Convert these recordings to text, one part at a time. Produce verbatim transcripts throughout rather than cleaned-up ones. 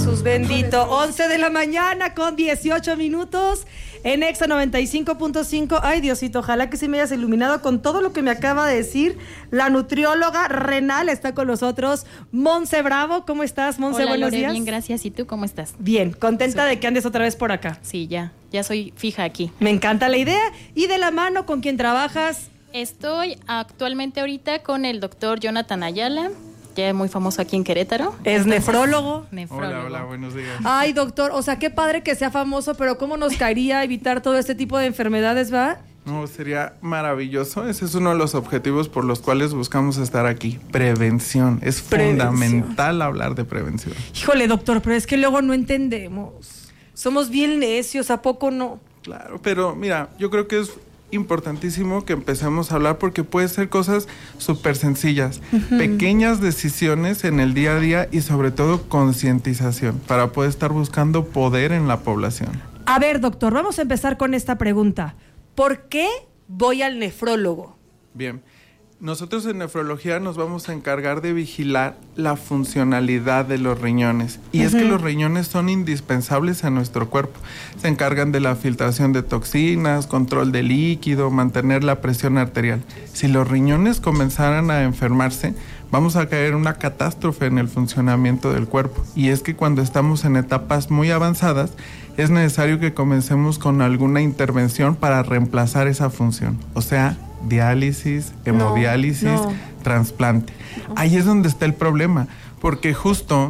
Jesús bendito. once de la mañana con dieciocho minutos en Exa noventa y cinco punto cinco. Ay, Diosito, ojalá que sí me hayas iluminado con todo lo que me acaba de decir. La nutrióloga renal está con nosotros. Monse Bravo, ¿cómo estás, Monse? Hola, Buenos Lore, días. Bien, gracias. ¿Y tú cómo estás? Bien, contenta Sí. de que andes otra vez por acá. Sí, ya, ya soy fija aquí. Me encanta la idea. Y de la mano, ¿con quién trabajas? Estoy actualmente ahorita con el doctor Jonathan Ayala, ya muy famoso aquí en Querétaro. Es nefrólogo. Nefrólogo. Hola, hola, buenos días. Ay, doctor, o sea, qué padre que sea famoso, pero ¿cómo nos caería evitar todo este tipo de enfermedades, va? No, sería maravilloso. Ese es uno de los objetivos por los cuales buscamos estar aquí. Prevención. Es Prevención. fundamental hablar de prevención. Híjole, doctor, pero es que luego no entendemos. Somos bien necios, ¿a poco no? Claro, pero mira, yo creo que es importantísimo que empecemos a hablar porque puede ser cosas súper sencillas, uh-huh. pequeñas decisiones en el día a día y sobre todo concientización para poder estar buscando poder en la población. A ver, doctor, vamos a empezar con esta pregunta. ¿Por qué voy al nefrólogo? Bien, nosotros en nefrología nos vamos a encargar de vigilar la funcionalidad de los riñones. Y uh-huh. es que los riñones son indispensables en nuestro cuerpo. Se encargan de la filtración de toxinas, control de líquido, mantener la presión arterial. Si los riñones comenzaran a enfermarse, vamos a caer en una catástrofe en el funcionamiento del cuerpo. Y es que cuando estamos en etapas muy avanzadas, es necesario que comencemos con alguna intervención para reemplazar esa función. O sea, diálisis, hemodiálisis, no, no. trasplante. No. Ahí es donde está el problema, porque justo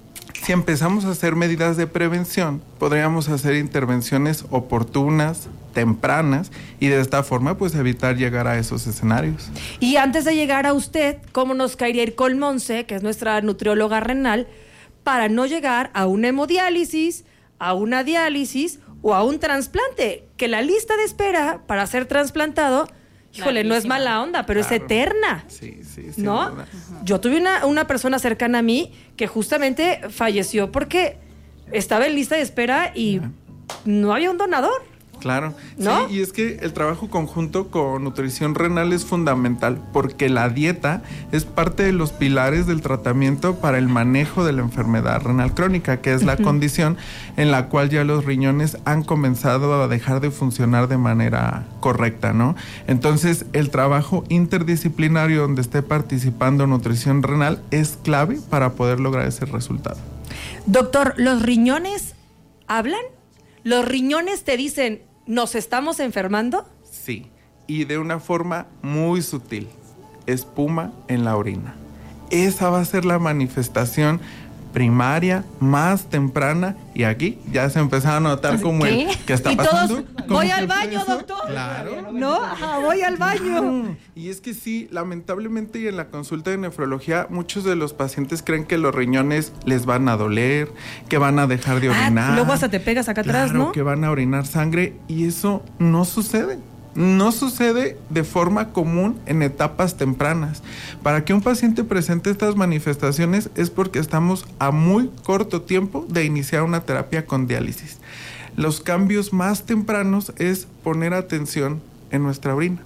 si empezamos a hacer medidas de prevención, podríamos hacer intervenciones oportunas, tempranas, y de esta forma pues evitar llegar a esos escenarios. Y antes de llegar a usted, ¿cómo nos caería ir con Monse, que es nuestra nutrióloga renal, para no llegar a una hemodiálisis, a una diálisis o a un trasplante? Que la lista de espera para ser trasplantado, híjole, no es mala onda, pero claro. es eterna. Sí, sí, ¿no? Duda. Yo tuve una, una persona cercana a mí que justamente falleció porque estaba en lista de espera y yeah. no había un donador. Claro, ¿no? Sí, y es que el trabajo conjunto con nutrición renal es fundamental porque la dieta es parte de los pilares del tratamiento para el manejo de la enfermedad renal crónica, que es la uh-huh. condición en la cual ya los riñones han comenzado a dejar de funcionar de manera correcta, ¿no? Entonces, el trabajo interdisciplinario donde esté participando nutrición renal es clave para poder lograr ese resultado. Doctor, ¿los riñones hablan? ¿Los riñones te dicen, nos estamos enfermando? Sí, y de una forma muy sutil. Espuma en la orina. Esa va a ser la manifestación primaria, más temprana, y aquí ya se empezó a notar como ¿Qué? el que está ¿Y pasando. Todos, voy al baño, eso? doctor. Claro. No, ajá, voy al baño. Y es que sí, lamentablemente y en la consulta de nefrología, muchos de los pacientes creen que los riñones les van a doler, que van a dejar de orinar. Ah, luego hasta te pegas acá claro, atrás, ¿no? Que van a orinar sangre, y eso no sucede. No sucede de forma común en etapas tempranas. Para que un paciente presente estas manifestaciones es porque estamos a muy corto tiempo de iniciar una terapia con diálisis. Los cambios más tempranos es poner atención en nuestra orina.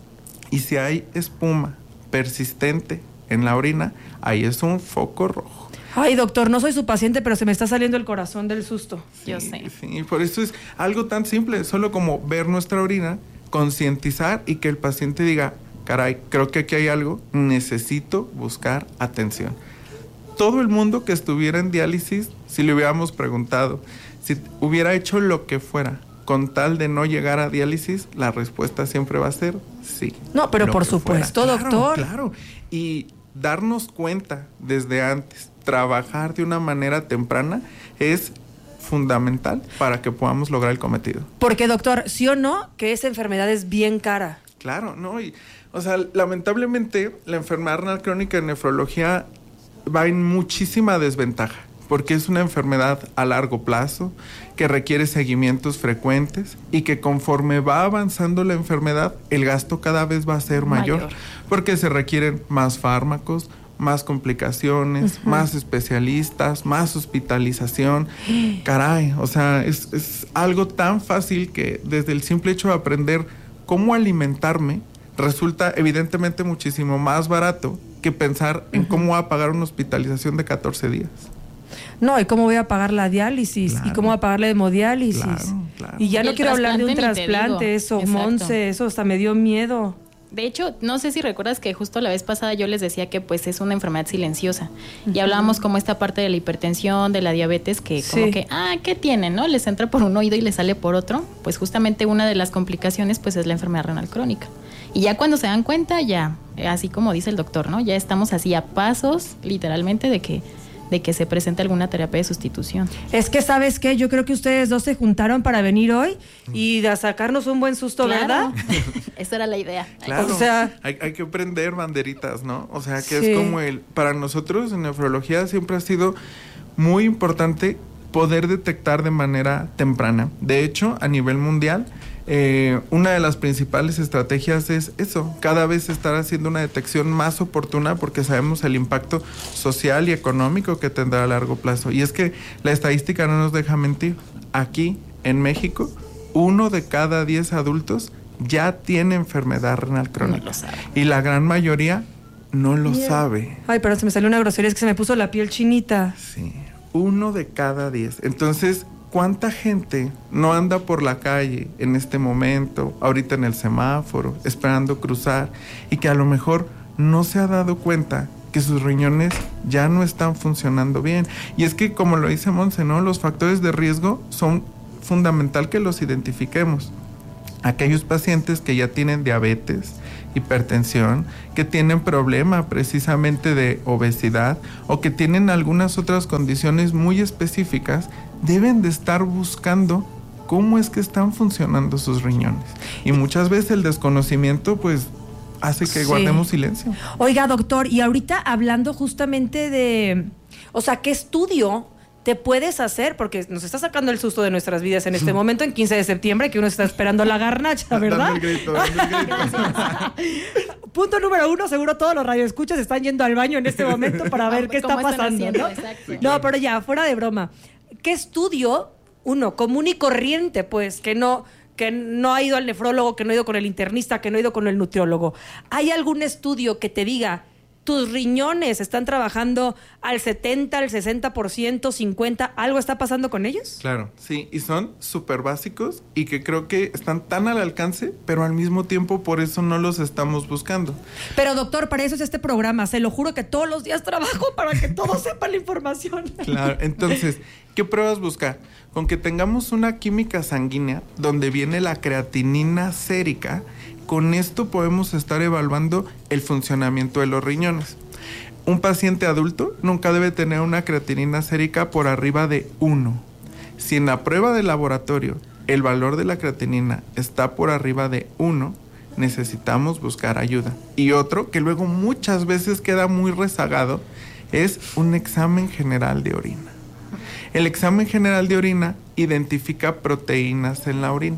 Y si hay espuma persistente en la orina, ahí es un foco rojo. Ay, doctor, no soy su paciente, pero se me está saliendo el corazón del susto. Sí, Yo sé. Sí, por eso es algo tan simple, solo como ver nuestra orina, concientizar y que el paciente diga, caray, creo que aquí hay algo, necesito buscar atención. Todo el mundo que estuviera en diálisis, si le hubiéramos preguntado, si hubiera hecho lo que fuera, con tal de no llegar a diálisis, la respuesta siempre va a ser sí. No, pero por supuesto, fuera. doctor. Claro, claro. Y darnos cuenta desde antes, trabajar de una manera temprana es fundamental para que podamos lograr el cometido. Porque, doctor, sí o no, que esa enfermedad es bien cara. Claro, ¿no? Y, o sea, lamentablemente, la enfermedad renal crónica en nefrología va en muchísima desventaja, porque es una enfermedad a largo plazo, que requiere seguimientos frecuentes y que conforme va avanzando la enfermedad, el gasto cada vez va a ser mayor, mayor. porque se requieren más fármacos, más complicaciones, uh-huh. más especialistas, más hospitalización. Caray, o sea, es, es algo tan fácil que desde el simple hecho de aprender cómo alimentarme resulta evidentemente muchísimo más barato que pensar uh-huh. en cómo va a pagar una hospitalización de catorce días. No, ¿y cómo voy a pagar la diálisis? Claro. ¿Y cómo voy a pagar la hemodiálisis? Claro, claro. Y ya Y no el quiero hablar de un trasplante ni te trasplante, digo. eso, Exacto. Monse, eso hasta me dio miedo. De hecho, no sé si recuerdas que justo la vez pasada yo les decía que pues es una enfermedad silenciosa. Y hablábamos como esta parte de la hipertensión, de la diabetes, que como Sí. que, ah, ¿qué tienen? ¿No? Les entra por un oído y les sale por otro. Pues justamente una de las complicaciones pues es la enfermedad renal crónica. Y ya cuando se dan cuenta, ya, así como dice el doctor, ¿no? Ya estamos así a pasos, literalmente, de que de que se presente alguna terapia de sustitución. Es que, ¿sabes qué? Yo creo que ustedes dos se juntaron para venir hoy y a sacarnos un buen susto, Claro. ¿verdad? Esa era la idea. Claro, O sea- hay, hay que prender banderitas, ¿no? O sea, que Sí. es como el... Para nosotros en nefrología siempre ha sido muy importante poder detectar de manera temprana. De hecho, a nivel mundial, eh, una de las principales estrategias es eso, cada vez estar haciendo una detección más oportuna porque sabemos el impacto social y económico que tendrá a largo plazo. Y es que la estadística no nos deja mentir. Aquí, en México, uno de cada diez adultos ya tiene enfermedad renal crónica. No lo sabe. Y la gran mayoría no lo Bien. sabe. Ay, pero se me salió una grosería, es que se me puso la piel chinita. Sí, uno de cada diez. Entonces, ¿cuánta gente no anda por la calle en este momento, ahorita en el semáforo, esperando cruzar, y que a lo mejor no se ha dado cuenta que sus riñones ya no están funcionando bien? Y es que, como lo dice Monse, ¿no? Los factores de riesgo son fundamental que los identifiquemos. Aquellos pacientes que ya tienen diabetes, hipertensión, que tienen problema precisamente de obesidad o que tienen algunas otras condiciones muy específicas, deben de estar buscando cómo es que están funcionando sus riñones. Y muchas veces el desconocimiento pues hace que Sí. guardemos silencio. Oiga, doctor, y ahorita hablando justamente de, o sea, ¿qué estudio te puedes hacer? Porque nos está sacando el susto de nuestras vidas en este momento, en quince de septiembre, que uno está esperando la garnacha, ¿verdad? Dando el grito, dando el grito. Punto número uno, seguro todos los radioescuchas están yendo al baño en este momento para ver qué está ¿Cómo están pasando, haciendo? ¿no? Exacto. No, pero ya, fuera de broma. ¿Qué estudio, uno, común y corriente, pues, que no, que no ha ido al nefrólogo, que no ha ido con el internista, que no ha ido con el nutriólogo? ¿Hay algún estudio que te diga, tus riñones están trabajando al setenta, al sesenta por ciento, cincuenta por ciento, algo está pasando con ellos? Claro, sí, y son súper básicos y que creo que están tan al alcance, pero al mismo tiempo por eso no los estamos buscando. Pero doctor, para eso es este programa, se lo juro que todos los días trabajo para que todos sepan la información. Claro, entonces, ¿qué pruebas buscar? Con que tengamos una química sanguínea donde viene la creatinina sérica, con esto podemos estar evaluando el funcionamiento de los riñones. Un paciente adulto nunca debe tener una creatinina sérica por arriba de uno. Si en la prueba de laboratorio el valor de la creatinina está por arriba de uno, necesitamos buscar ayuda. Y otro que luego muchas veces queda muy rezagado es un examen general de orina. El examen general de orina identifica proteínas en la orina.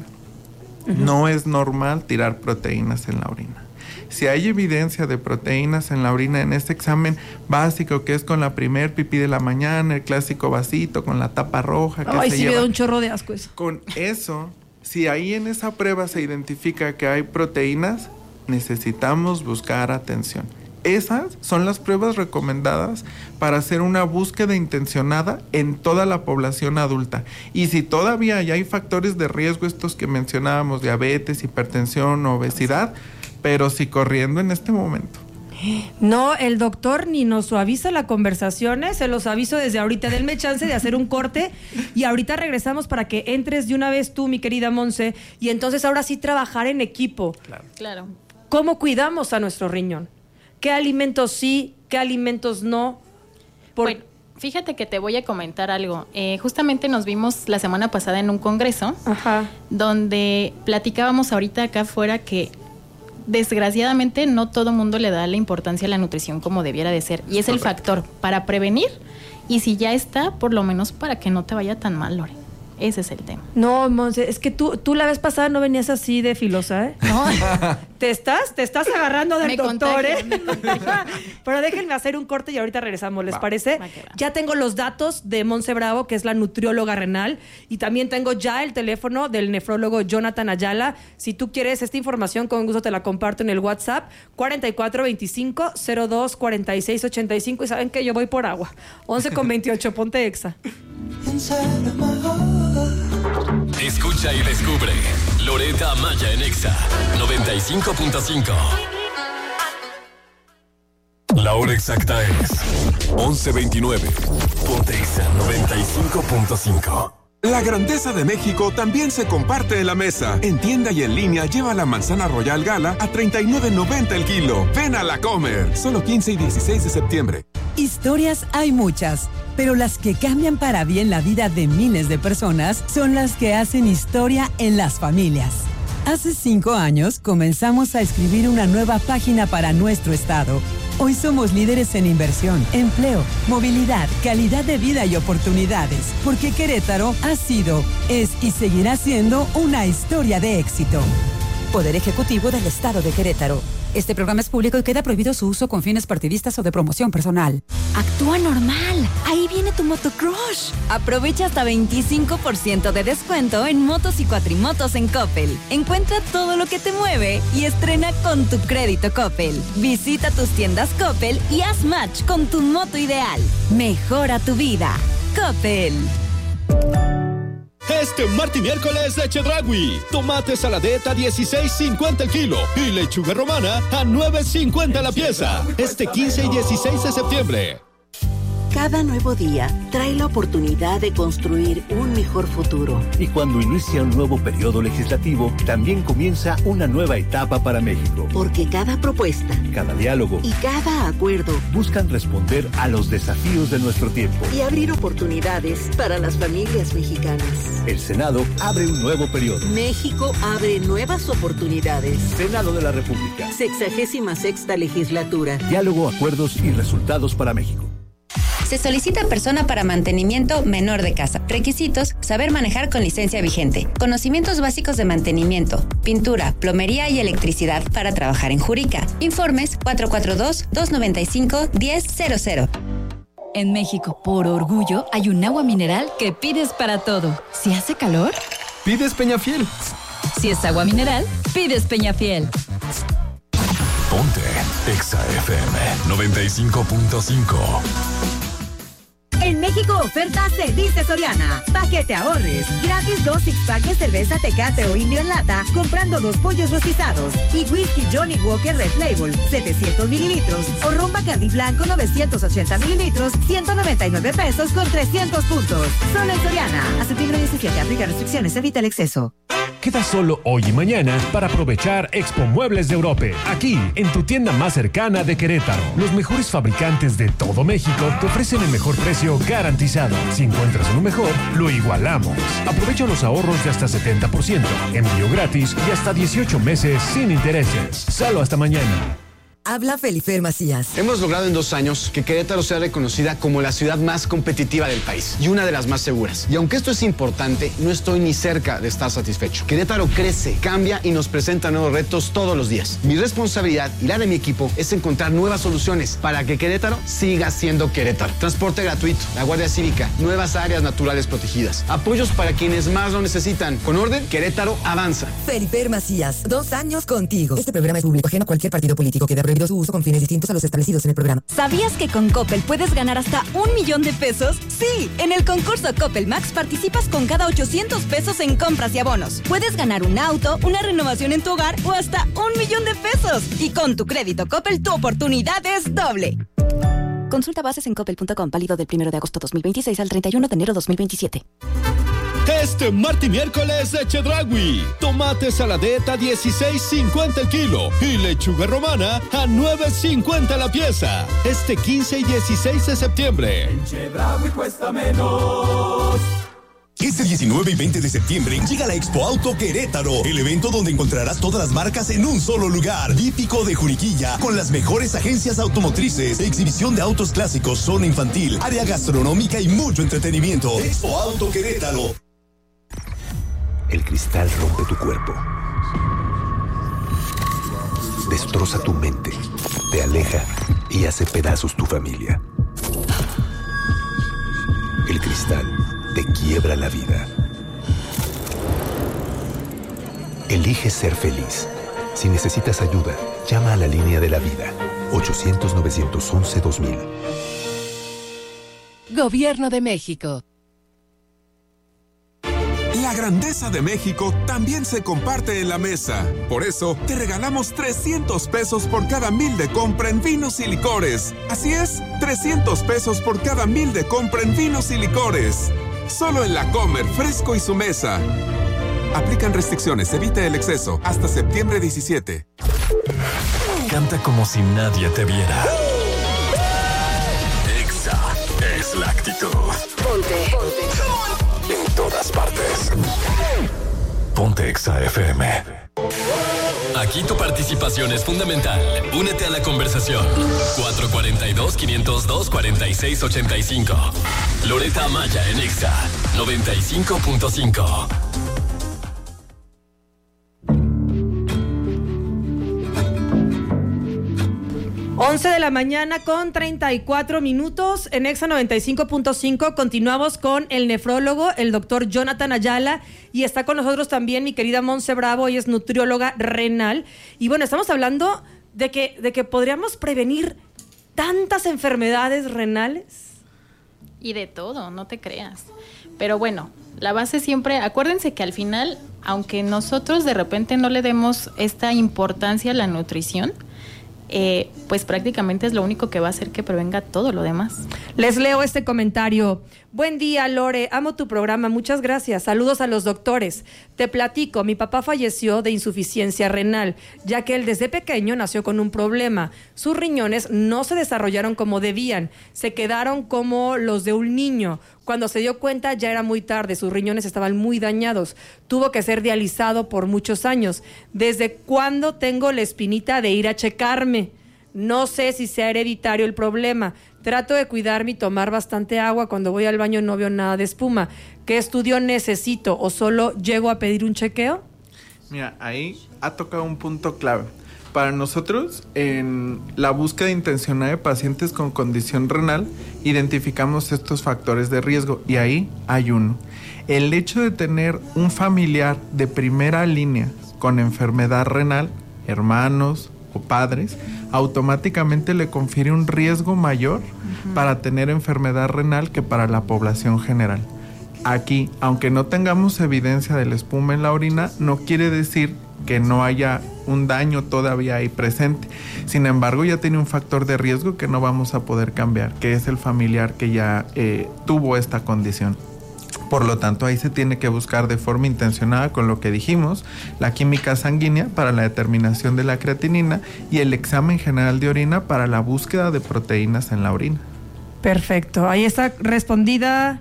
No es normal tirar proteínas en la orina. Si hay evidencia de proteínas en la orina en este examen básico, que es con la primer pipí de la mañana, el clásico vasito con la tapa roja que Ay, se sí me lleva. da un chorro de asco eso. Con eso, si ahí en esa prueba se identifica que hay proteínas, necesitamos buscar atención. Esas son las pruebas recomendadas para hacer una búsqueda intencionada en toda la población adulta. Y si todavía ya hay factores de riesgo, estos que mencionábamos, diabetes, hipertensión, obesidad, pero sí corriendo en este momento. No, el doctor ni nos suaviza la conversación, ¿eh? Se los aviso desde ahorita. Denme chance de hacer un corte y ahorita regresamos para que entres de una vez tú, mi querida Monse, y entonces ahora sí trabajar en equipo. Claro. Claro. ¿Cómo cuidamos a nuestro riñón? ¿Qué alimentos sí, qué alimentos no? Por... Bueno, fíjate que te voy a comentar algo. Eh, justamente nos vimos la semana pasada en un congreso Ajá. donde platicábamos ahorita acá afuera que desgraciadamente no todo mundo le da la importancia a la nutrición como debiera de ser. Y es el Correcto. factor para prevenir y si ya está, por lo menos para que no te vaya tan mal, Lore. Ese es el tema. No, Monse, es que tú, tú la vez pasada no venías así de filosa, ¿eh? No. ¿Te estás? ¿Te estás agarrando del Me doctor, contagio, eh? me contagio. Pero déjenme hacer un corte y ahorita regresamos, ¿les Va. parece? Va que va. Ya tengo los datos de Monse Bravo, que es la nutrióloga renal, y también tengo ya el teléfono del nefrólogo Jonathan Ayala. Si tú quieres esta información, con gusto te la comparto en el WhatsApp, cuarenta y cuatro veinticinco cero dos cuarenta y seis ochenta y cinco, y saben que yo voy por agua. once con veintiocho, ponte Exa. Escucha y descubre Loreta Maya en Exa noventa y cinco punto cinco. La hora exacta es once veintinueve. Ponte Exa noventa y cinco punto cinco. La grandeza de México también se comparte en la mesa. En tienda y en línea lleva la manzana Royal Gala a treinta y nueve noventa el kilo. Ven a la comer. Solo quince y dieciséis de septiembre. Historias hay muchas, pero las que cambian para bien la vida de miles de personas son las que hacen historia en las familias. Hace cinco años comenzamos a escribir una nueva página para nuestro estado. Hoy somos líderes en inversión, empleo, movilidad, calidad de vida y oportunidades, porque Querétaro ha sido, es y seguirá siendo una historia de éxito. Poder Ejecutivo del Estado de Querétaro. Este programa es público y queda prohibido su uso con fines partidistas o de promoción personal. Actúa normal. Ahí viene tu motocrush. Aprovecha hasta veinticinco por ciento de descuento en motos y cuatrimotos en Coppel. Encuentra todo lo que te mueve y estrena con tu crédito Coppel. Visita tus tiendas Coppel y haz match con tu moto ideal. Mejora tu vida. Coppel. Este martes y miércoles de Chedraui. Tomate saladeta a dieciséis cincuenta el kilo y lechuga romana a nueve cincuenta la pieza. Este quince y dieciséis de septiembre. Cada nuevo día trae la oportunidad de construir un mejor futuro. Y cuando inicia un nuevo periodo legislativo, también comienza una nueva etapa para México. Porque cada propuesta, cada diálogo y cada acuerdo buscan responder a los desafíos de nuestro tiempo y abrir oportunidades para las familias mexicanas. El Senado abre un nuevo periodo. México abre nuevas oportunidades. Senado de la República. Sexagésima sexta legislatura. Diálogo, acuerdos y resultados para México. Se solicita persona para mantenimiento menor de casa. Requisitos: saber manejar con licencia vigente. Conocimientos básicos de mantenimiento, pintura, plomería y electricidad para trabajar en Jurica. Informes cuatro cuatro dos, dos nueve cinco, uno cero cero cero. En México, por orgullo, hay un agua mineral que pides para todo. Si hace calor, pides Peñafiel. Si es agua mineral, pides Peñafiel. Ponte Exa F M noventa y cinco punto cinco. En México, oferta se dice Soriana. Pa' que te ahorres. Gratis dos six-pack de cerveza Tecate o Indio en lata, comprando dos pollos rostizados. Y whisky Johnny Walker Red Label, setecientos mililitros. O ron Bacardi Blanco, novecientos ochenta mililitros, ciento noventa y nueve pesos con trescientos puntos. Solo en Soriana. A septiembre diecisiete, aplica restricciones, evita el exceso. Queda solo hoy y mañana para aprovechar Expo Muebles de Europa. Aquí, en tu tienda más cercana de Querétaro. Los mejores fabricantes de todo México te ofrecen el mejor precio garantizado. Si encuentras uno mejor, lo igualamos. Aprovecha los ahorros de hasta setenta por ciento, envío gratis y hasta dieciocho meses sin intereses. Solo hasta mañana. Habla Felifer Macías. Hemos logrado en dos años que Querétaro sea reconocida como la ciudad más competitiva del país y una de las más seguras. Y aunque esto es importante, no estoy ni cerca de estar satisfecho. Querétaro crece, cambia y nos presenta nuevos retos todos los días. Mi responsabilidad y la de mi equipo es encontrar nuevas soluciones para que Querétaro siga siendo Querétaro. Transporte gratuito, la Guardia Cívica, nuevas áreas naturales protegidas, apoyos para quienes más lo necesitan. Con orden, Querétaro avanza. Felifer Macías, dos años contigo. Este programa es público ajeno a cualquier partido político que dé prohibido su uso con fines distintos a los establecidos en el programa. ¿Sabías que con Coppel puedes ganar hasta un millón de pesos? Sí, en el concurso Coppel Max participas con cada ochocientos pesos en compras y abonos. Puedes ganar un auto, una renovación en tu hogar o hasta un millón de pesos. Y con tu crédito Coppel, tu oportunidad es doble. Consulta bases en coppel punto com, válido del primero de agosto dos mil veintiséis al treinta y uno de enero dos mil veintisiete. Este martes y miércoles de Chedraui. Tomate saladeta a dieciséis cincuenta el kilo y lechuga romana a nueve cincuenta la pieza. Este quince y dieciséis de septiembre. En Chedraui cuesta menos. Este diecinueve y veinte de septiembre llega la Expo Auto Querétaro, el evento donde encontrarás todas las marcas en un solo lugar. Hípico de Juriquilla, con las mejores agencias automotrices, exhibición de autos clásicos, zona infantil, área gastronómica y mucho entretenimiento. Expo Auto Querétaro. El cristal rompe tu cuerpo. Destroza tu mente, te aleja y hace pedazos tu familia. El cristal te quiebra la vida. Elige ser feliz. Si necesitas ayuda, llama a la línea de la vida. ochocientos, novecientos once, dos mil. Gobierno de México. La grandeza de México también se comparte en la mesa. Por eso, te regalamos trescientos pesos por cada mil de compra en vinos y licores. Así es, trescientos pesos por cada mil de compra en vinos y licores. Solo en La Comer, Fresco y su mesa. Aplican restricciones, evite el exceso. Hasta septiembre diecisiete. Canta como si nadie te viera. Exa es la actitud. Ponte. Ponte. En todas partes. Ponte Exa F M. Aquí tu participación es fundamental. Únete a la conversación. cuatro cuatro dos, cinco cero dos, cuatro seis ocho cinco. Loreta Amaya en Exa noventa y cinco punto cinco. once de la mañana con treinta y cuatro minutos en Exa noventa y cinco punto cinco. Continuamos con el nefrólogo, el doctor Jonathan Ayala, y está con nosotros también mi querida Monse Bravo, ella es nutrióloga renal. Y bueno, estamos hablando de que, de que podríamos prevenir tantas enfermedades renales. Y de todo, no te creas. Pero bueno, la base siempre, acuérdense que al final, aunque nosotros de repente no le demos esta importancia a la nutrición, Eh, pues prácticamente es lo único que va a hacer que prevenga todo lo demás. Les leo este comentario. Buen día, Lore, amo tu programa, muchas gracias. Saludos a los doctores. Te platico, mi papá falleció de insuficiencia renal, ya que él desde pequeño nació con un problema. Sus riñones no se desarrollaron como debían, se quedaron como los de un niño. Cuando se dio cuenta ya era muy tarde, sus riñones estaban muy dañados. Tuvo que ser dializado por muchos años. ¿Desde cuándo tengo la espinita de ir a checarme? No sé si sea hereditario el problema. Trato de cuidarme y tomar bastante agua. Cuando voy al baño no veo nada de espuma. ¿Qué estudio necesito o solo llego a pedir un chequeo? Mira, ahí ha tocado un punto clave. Para nosotros, en la búsqueda intencionada de pacientes con condición renal, identificamos estos factores de riesgo y ahí hay uno. El hecho de tener un familiar de primera línea con enfermedad renal, hermanos o padres, automáticamente le confiere un riesgo mayor uh-huh. para tener enfermedad renal que para la población general. Aquí, aunque no tengamos evidencia de la espuma en la orina, no quiere decir que no haya un daño todavía ahí presente. Sin embargo, ya tiene un factor de riesgo que no vamos a poder cambiar, que es el familiar que ya eh, tuvo esta condición. Por lo tanto, ahí se tiene que buscar de forma intencionada, con lo que dijimos, la química sanguínea para la determinación de la creatinina y el examen general de orina para la búsqueda de proteínas en la orina. Perfecto, ahí está respondida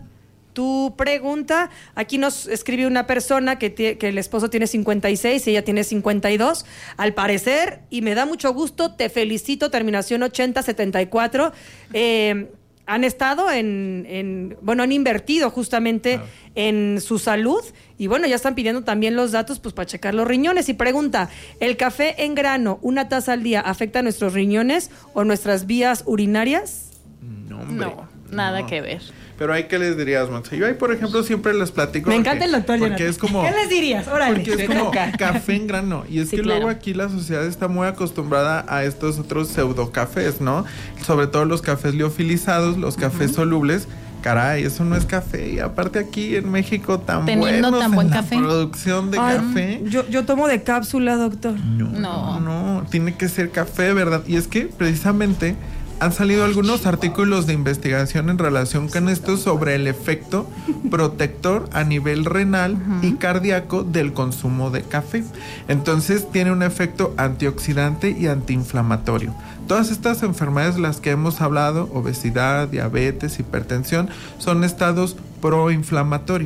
tu pregunta. Aquí nos escribe una persona que, t- que el esposo tiene cincuenta y seis y ella tiene cincuenta y dos. Al parecer, y me da mucho gusto, te felicito, terminación ochenta setenta y cuatro. Eh, han estado en, en, bueno, han invertido justamente claro. en su salud y bueno, ya están pidiendo también los datos pues para checar los riñones. Y pregunta, ¿el café en grano, una taza al día, afecta a nuestros riñones o nuestras vías urinarias? No, hombre. No, nada no. que ver. Pero ahí, ¿qué les dirías, Monse? Yo ahí, por ejemplo, siempre les platico. Me encanta el doctor Porque Jonathan. es como... ¿Qué les dirías? Órale. Porque es como café en grano. Y es sí, que claro. luego aquí la sociedad está muy acostumbrada a estos otros pseudocafés, ¿no? Sobre todo los cafés liofilizados, los cafés uh-huh. solubles. Caray, eso no es café. Y aparte aquí en México tan Teniendo buenos tan buen en café. la producción de Ay, café. Yo, yo tomo de cápsula, doctor. No, no, no. Tiene que ser café, ¿verdad? Y es que precisamente... han salido algunos artículos de investigación en relación con esto sobre el efecto protector a nivel renal uh-huh. y cardíaco del consumo de café. Entonces tiene un efecto antioxidante y antiinflamatorio. Todas estas enfermedades de las que hemos hablado, obesidad, diabetes, hipertensión, son estados proinflamatorios.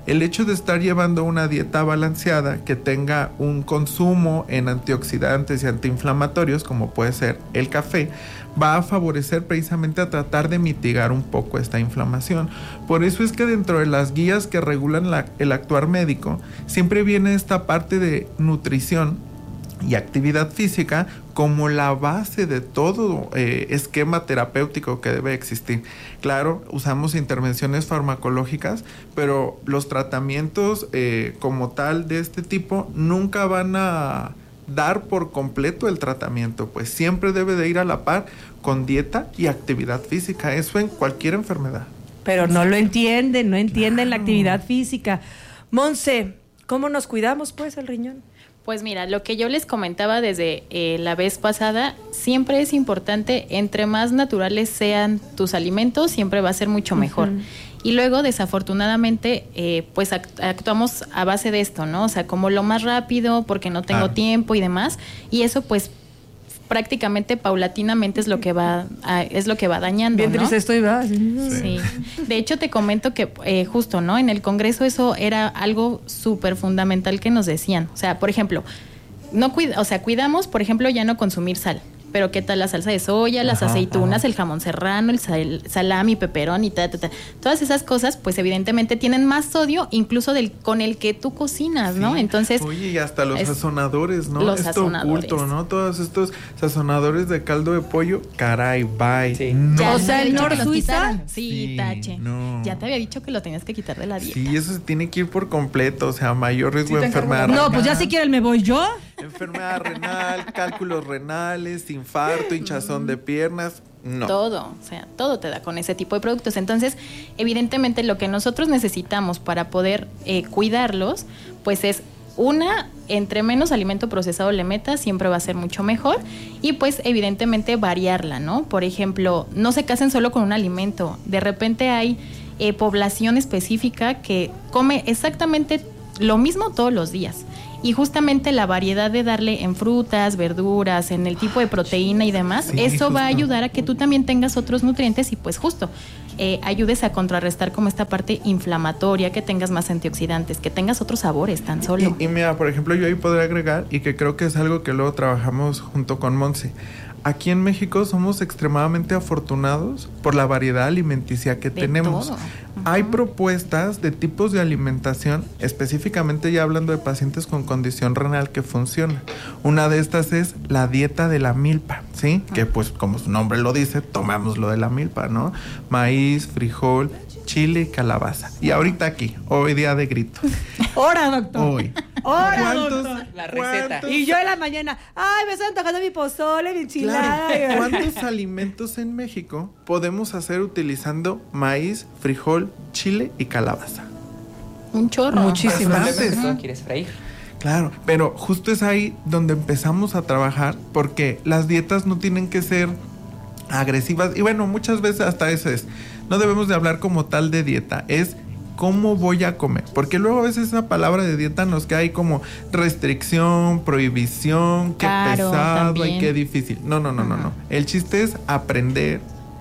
El hecho de estar llevando una dieta balanceada que tenga un consumo en antioxidantes y antiinflamatorios, como puede ser el café, va a favorecer precisamente a tratar de mitigar un poco esta inflamación. Por eso es que dentro de las guías que regulan la, el actuar médico, siempre viene esta parte de nutrición y actividad física como la base de todo eh, esquema terapéutico que debe existir. Claro, usamos intervenciones farmacológicas, pero los tratamientos eh, como tal de este tipo nunca van a dar por completo el tratamiento, pues siempre debe de ir a la par con dieta y actividad física, eso en cualquier enfermedad. Pero no lo entienden, no entienden claro. La actividad física. Monse, ¿cómo nos cuidamos pues el riñón? Pues mira, lo que yo les comentaba desde eh, la vez pasada, siempre es importante, entre más naturales sean tus alimentos, siempre va a ser mucho mejor. Uh-huh. Y luego, desafortunadamente, eh, pues act- actuamos a base de esto, ¿no? O sea, como lo más rápido, porque no tengo ah. tiempo y demás. Y eso, pues, prácticamente, paulatinamente es lo que va a, es lo que va dañando, Bien ¿no? triste estoy, ¿verdad? Sí. Sí. De hecho, te comento que eh, justo, ¿no? En el Congreso eso era algo súper fundamental que nos decían. O sea, por ejemplo, no cuida, o sea, cuidamos, por ejemplo, ya no consumir sal. Pero qué tal la salsa de soya, las ajá, aceitunas, ajá. el jamón serrano, el sal, salami, peperón y ta, ta, ta. Todas esas cosas, pues evidentemente tienen más sodio, incluso del con el que tú cocinas, sí. ¿no? Entonces, oye, y hasta los es, sazonadores, ¿no? Los Esto sazonadores. oculto, ¿no? Todos estos sazonadores de caldo de pollo, caray, bye. Sí. No. Ya, o sea, el Nor Suiza. Sí, sí, tache. No. Ya te había dicho que lo tenías que quitar de la dieta. Sí, eso se tiene que ir por completo, o sea, mayor riesgo sí, de enfermedad renal. No, pues ya si quieren me voy yo. Enfermedad renal, cálculos renales, infarto, hinchazón de piernas, no. Todo, o sea, todo te da con ese tipo de productos. Entonces, evidentemente lo que nosotros necesitamos para poder eh, cuidarlos, pues es una, entre menos alimento procesado le metas, siempre va a ser mucho mejor. Y pues evidentemente variarla, ¿no? Por ejemplo, no se casen solo con un alimento. De repente hay eh, población específica que come exactamente lo mismo todos los días. Y justamente la variedad de darle en frutas, verduras, en el tipo de proteína y demás, sí, eso justo. Va a ayudar a que tú también tengas otros nutrientes y pues justo eh, ayudes a contrarrestar como esta parte inflamatoria, que tengas más antioxidantes, que tengas otros sabores tan solo. Y, y mira, por ejemplo, yo ahí podría agregar, y que creo que es algo que luego trabajamos junto con Monse. Aquí en México somos extremadamente afortunados por la variedad alimenticia que de tenemos. Todo. Uh-huh. Hay propuestas de tipos de alimentación, específicamente ya hablando de pacientes con condición renal que funcionan. Una de estas es la dieta de la milpa, ¿sí? Uh-huh. Que pues como su nombre lo dice, tomamos lo de la milpa, ¿no? Maíz, frijol, chile y calabaza. Y ahorita aquí, hoy día de grito. ¡Hora, doctor! Hoy. ¡Hora, doctor! La receta. ¿Cuántos? Y yo en la mañana, ¡ay, me estoy antojando mi pozole, mi enchilada! Claro. ¿Cuántos alimentos en México podemos hacer utilizando maíz, frijol, chile y calabaza? Un chorro. Muchísimas. ¿Tú quieres freír? Claro, pero justo es ahí donde empezamos a trabajar, porque las dietas no tienen que ser agresivas. Y bueno, muchas veces hasta eso es. No debemos de hablar como tal de dieta, es cómo voy a comer, porque luego a veces esa palabra de dieta nos queda ahí como restricción, prohibición, qué claro, pesado también. y qué difícil. No, no, no, no, no. El chiste es aprender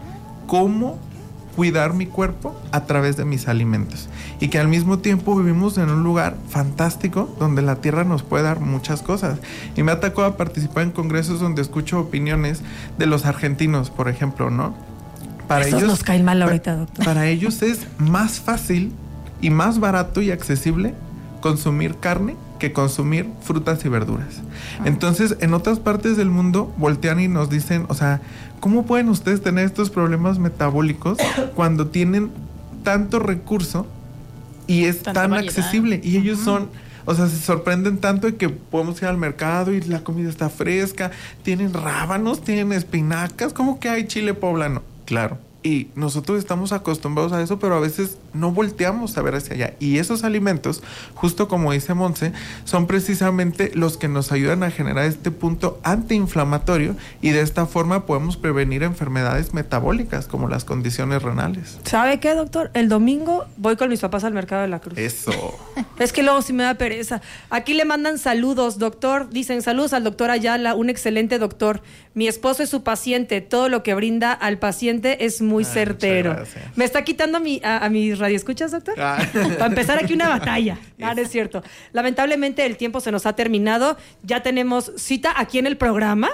cómo cuidar mi cuerpo a través de mis alimentos, y que al mismo tiempo vivimos en un lugar fantástico donde la tierra nos puede dar muchas cosas. Y me ha tocado participar en congresos donde escucho opiniones de los argentinos, por ejemplo, ¿no? Para Estos ellos nos caen mal ahorita, doctor. Para ellos es más fácil y más barato y accesible consumir carne que consumir frutas y verduras. Entonces, en otras partes del mundo voltean y nos dicen, o sea, ¿cómo pueden ustedes tener estos problemas metabólicos cuando tienen tanto recurso y es Tanta tan variedad. accesible? Y ellos Uh-huh. son, o sea, se sorprenden tanto de que podemos ir al mercado y la comida está fresca, tienen rábanos, tienen espinacas, ¿cómo que hay chile poblano? Claro. Y nosotros estamos acostumbrados a eso, pero a veces no volteamos a ver hacia allá. Y esos alimentos, justo como dice Monse, son precisamente los que nos ayudan a generar este punto antiinflamatorio, y de esta forma podemos prevenir enfermedades metabólicas como las condiciones renales. ¿Sabe qué, doctor? El domingo voy con mis papás al Mercado de la Cruz. Eso. Es que luego sí me da pereza. Aquí le mandan saludos, doctor. Dicen saludos al doctor Ayala, un excelente doctor. Mi esposo es su paciente. Todo lo que brinda al paciente es muy muy Ay, certero. muchas gracias. ¿Me está quitando a, mi, a, a mis radioescuchas, doctor? Ah. Para empezar aquí una batalla. Ah, no es cierto. Lamentablemente el tiempo se nos ha terminado. Ya tenemos cita aquí en el programa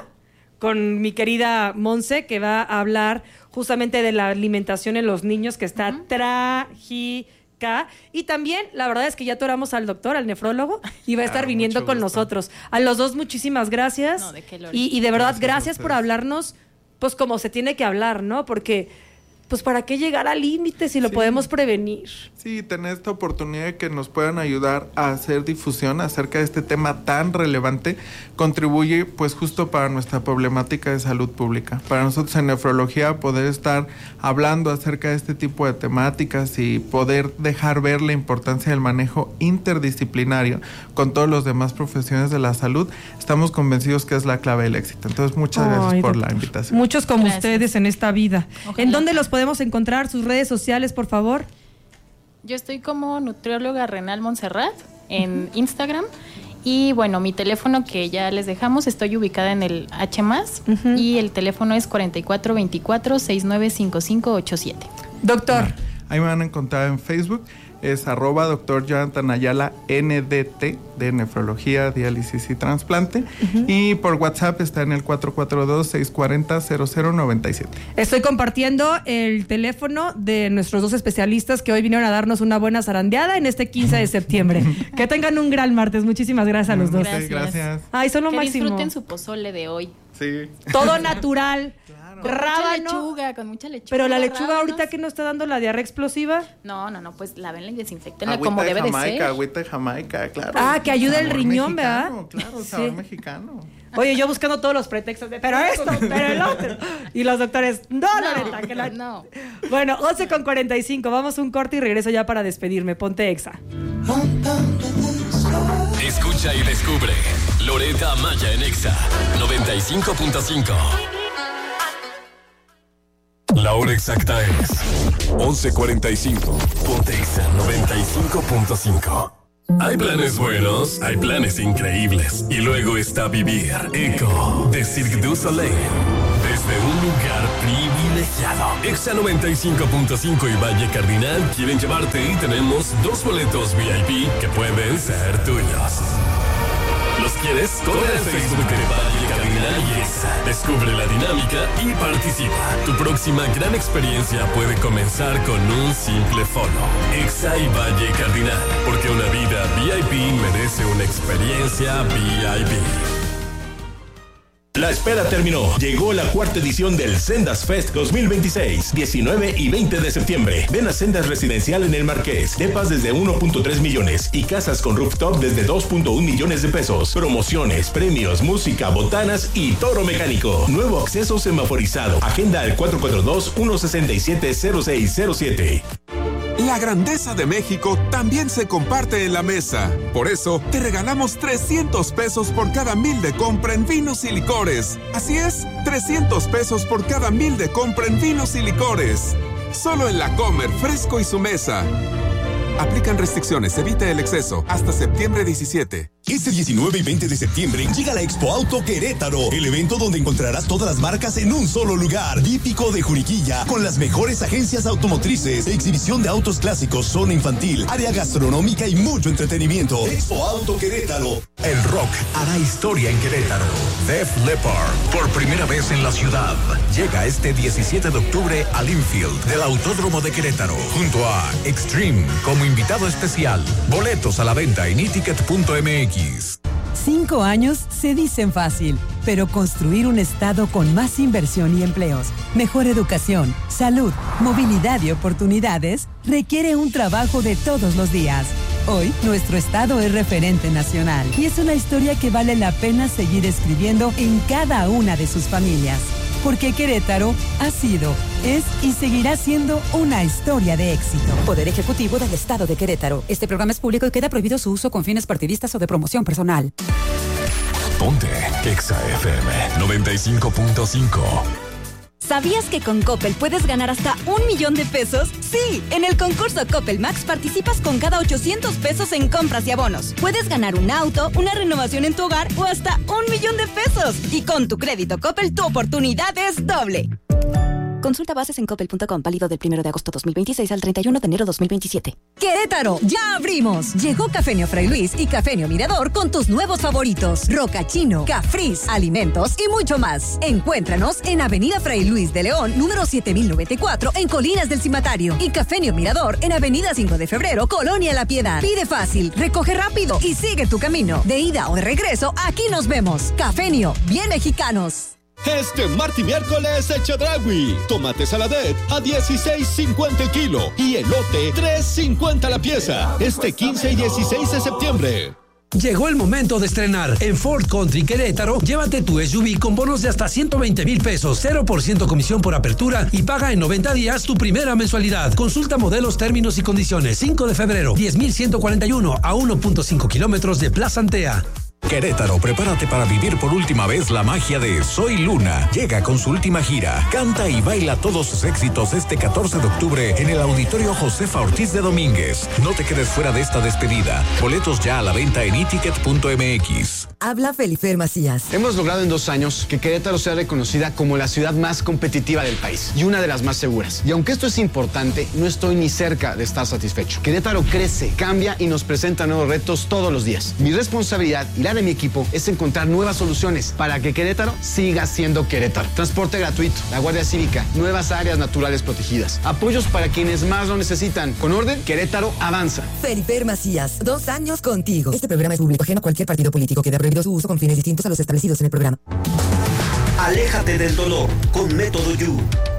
con mi querida Monse, que va a hablar justamente de la alimentación en los niños, que está uh-huh. trágica. Y también, la verdad es que ya atoramos al doctor, al nefrólogo, y va a estar claro, viniendo con gusto. nosotros. A los dos, muchísimas gracias. No, ¿de qué, y, y de verdad, Gracias, gracias por hablarnos, pues como se tiene que hablar, ¿no? Porque, pues, ¿para qué llegar al límite si lo Sí. podemos prevenir? Sí, tener esta oportunidad de que nos puedan ayudar a hacer difusión acerca de este tema tan relevante contribuye pues justo para nuestra problemática de salud pública. Para nosotros en nefrología poder estar hablando acerca de este tipo de temáticas y poder dejar ver la importancia del manejo interdisciplinario con todos los demás profesiones de la salud, estamos convencidos que es la clave del éxito. Entonces muchas Ay, gracias por doctor. la invitación. Muchos como Gracias. ustedes en esta vida. Ojalá. ¿En dónde los podemos encontrar? Sus redes sociales, por favor. Yo estoy como nutrióloga renal Montserrat en Instagram. Y bueno, mi teléfono que ya les dejamos, estoy ubicada en el H más, uh-huh. y el teléfono es cuarenta y cuatro veinticuatro sesenta y nueve cincuenta y cinco ochenta y siete. Doctor. Bueno, ahí me van a encontrar en Facebook, es arroba doctor Jonathan Ayala N D T de nefrología, diálisis y trasplante. Uh-huh. Y por WhatsApp está en el cuatro cuatro dos, seis cuatro cero, cero cero nueve siete. Estoy compartiendo el teléfono de nuestros dos especialistas que hoy vinieron a darnos una buena zarandeada en este quince de septiembre. Que tengan un gran martes. Muchísimas gracias a los dos. Gracias. Gracias. Ay, son lo que máximo. disfruten su pozole de hoy. Sí. Todo natural. Con Rábano. mucha lechuga, con mucha lechuga. Pero la lechuga rábanos. ahorita que no está dando la diarrea explosiva. No, no, no, pues lávenla y desinfectenla Agüita como de debe Jamaica, de ser. agüita de Jamaica, claro. Ah, que ayude el Sabor riñón, mexicano, ¿verdad? Claro, sabor Sí. mexicano. Oye, yo buscando todos los pretextos de, pero esto, pero el otro. Y los doctores, no, Loreta, que la... No. Bueno, once con cuarenta y cinco, vamos a un corte y regreso ya para despedirme. Ponte Exa. Escucha y descubre Loreta Maya en Exa noventa y cinco punto cinco. La hora exacta es once cuarenta y cinco. Ponte Exa noventa y cinco punto cinco. Hay planes buenos, hay planes increíbles. Y luego está vivir Eco de Cirque du Soleil. Desde un lugar privilegiado. Exa noventa y cinco punto cinco y Valle Cardinal quieren llevarte y tenemos dos boletos V I P que pueden ser tuyos. ¿Los quieres? Corre al Facebook de Valle Cardinal y Exa. Descubre la dinámica y participa. Tu próxima gran experiencia puede comenzar con un simple follow. Exa y Valle Cardinal. Porque una vida V I P merece una experiencia V I P. La espera terminó. Llegó la cuarta edición del Sendas Fest dos mil veintiséis, diecinueve y veinte de septiembre. Ven a Sendas Residencial en el Marqués. Depas desde uno punto tres millones y casas con rooftop desde dos punto uno millones de pesos. Promociones, premios, música, botanas y toro mecánico. Nuevo acceso semaforizado. Agenda al cuatro cuatro dos, uno seis siete, cero seis cero siete. La grandeza de México también se comparte en la mesa. Por eso, te regalamos trescientos pesos por cada mil de compra en vinos y licores. Así es, trescientos pesos por cada mil de compra en vinos y licores. Solo en La Comer, Fresco y Su Mesa. Aplican restricciones, evita el exceso. Hasta septiembre diecisiete. Este diecinueve y veinte de septiembre llega la Expo Auto Querétaro, el evento donde encontrarás todas las marcas en un solo lugar. Típico de Juriquilla, con las mejores agencias automotrices, exhibición de autos clásicos, zona infantil, área gastronómica y mucho entretenimiento. Expo Auto Querétaro. El rock hará historia en Querétaro. Def Leppard, por primera vez en la ciudad, llega este diecisiete de octubre al Infield del Autódromo de Querétaro, junto a Extreme como invitado especial. Boletos a la venta en e ticket punto m x. Cinco años se dicen fácil, pero construir un estado con más inversión y empleos, mejor educación, salud, movilidad y oportunidades requiere un trabajo de todos los días. Hoy, nuestro estado es referente nacional y es una historia que vale la pena seguir escribiendo en cada una de sus familias. Porque Querétaro ha sido, es y seguirá siendo una historia de éxito. Poder Ejecutivo del Estado de Querétaro. Este programa es público y queda prohibido su uso con fines partidistas o de promoción personal. Ponte Exa F M noventa y cinco punto cinco. ¿Sabías que con Coppel puedes ganar hasta un millón de pesos? Sí, en el concurso Coppel Max participas con cada ochocientos pesos en compras y abonos. Puedes ganar un auto, una renovación en tu hogar o hasta un millón de pesos. Y con tu crédito Coppel tu oportunidad es doble. Consulta bases en coppel punto com, válido del primero de agosto dos mil veintiséis al treinta y uno de enero dos mil veintisiete. Querétaro, ya abrimos. Llegó Cafenio Fray Luis y Cafenio Mirador con tus nuevos favoritos. Roca Chino, Cafris, alimentos y mucho más. Encuéntranos en Avenida Fray Luis de León, número siete mil noventa y cuatro, en Colinas del Cimatario. Y Cafenio Mirador en Avenida cinco de febrero, Colonia La Piedad. Pide fácil, recoge rápido y sigue tu camino. De ida o de regreso, aquí nos vemos. Cafenio, bien mexicanos. Este martes y miércoles Chedraui. Tomate saladet a dieciséis cincuenta el kilo y elote tres cincuenta la pieza. Este quince y dieciséis de septiembre. Llegó el momento de estrenar. En Ford Country Querétaro, llévate tu S U V con bonos de hasta ciento veinte mil pesos, cero por ciento comisión por apertura y paga en noventa días tu primera mensualidad. Consulta modelos, términos y condiciones. cinco de febrero, diez mil ciento cuarenta y uno a uno punto cinco kilómetros de Plaza Antea. Querétaro, prepárate para vivir por última vez la magia de Soy Luna. Llega con su última gira. Canta y baila todos sus éxitos este catorce de octubre en el Auditorio Josefa Ortiz de Domínguez. No te quedes fuera de esta despedida. Boletos ya a la venta en iticket punto m x. Habla Felifer Macías. Hemos logrado en dos años que Querétaro sea reconocida como la ciudad más competitiva del país y una de las más seguras. Y aunque esto es importante, no estoy ni cerca de estar satisfecho. Querétaro crece, cambia y nos presenta nuevos retos todos los días. Mi responsabilidad y la de mi equipo es encontrar nuevas soluciones para que Querétaro siga siendo Querétaro. Transporte gratuito, la Guardia Cívica, nuevas áreas naturales protegidas, apoyos para quienes más lo necesitan. Con orden, Querétaro avanza. Felifer Macías, dos años contigo. Este programa es público ajeno a cualquier partido político. Queda prohibido su uso con fines distintos a los establecidos en el programa. Aléjate del dolor con Método You.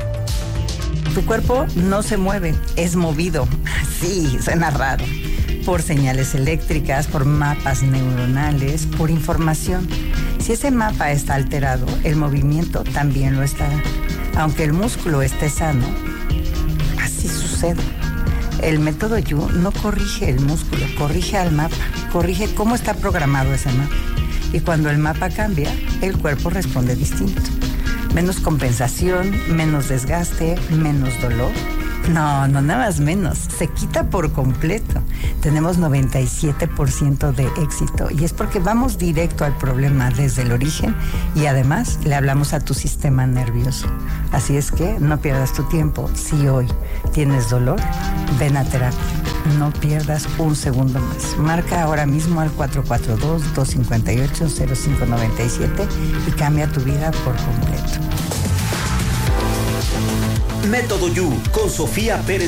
Tu cuerpo no se mueve, es movido. Sí, suena raro. Por señales eléctricas, por mapas neuronales, por información. Si ese mapa está alterado, el movimiento también lo estará. Aunque el músculo esté sano, así sucede. El método You no corrige el músculo, corrige al mapa, corrige cómo está programado ese mapa. Y cuando el mapa cambia, el cuerpo responde distinto. Menos compensación, menos desgaste, menos dolor. No, no nada más menos. Se quita por completo. Tenemos noventa y siete por ciento de éxito y es porque vamos directo al problema desde el origen y además le hablamos a tu sistema nervioso. Así es que no pierdas tu tiempo. Si hoy tienes dolor, ven a terapia. No pierdas un segundo más. Marca ahora mismo al cuatro cuatro dos, dos cinco ocho, cero cinco nueve siete y cambia tu vida por completo. Método You con Sofía Pérez.